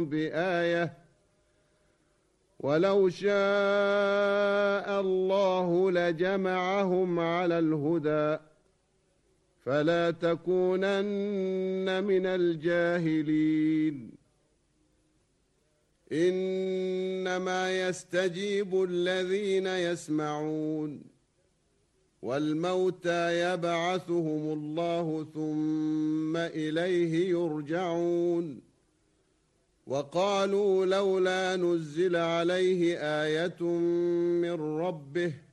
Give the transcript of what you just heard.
بآية ولو شاء الله لجمعهم على الهدى فلا تكونن من الجاهلين إنما يستجيب الذين يسمعون والموتى يبعثهم الله ثم إليه يرجعون وقالوا لولا نزل عليه آية من ربه